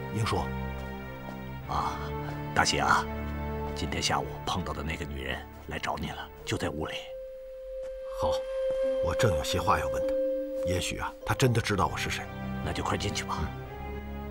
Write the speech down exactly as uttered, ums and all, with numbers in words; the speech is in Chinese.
您说。 啊，大喜啊，今天下午碰到的那个女人来找你了，就在屋里。 好，我正有些话要问她，也许啊，她真的知道我是谁。 那就快进去吧。嗯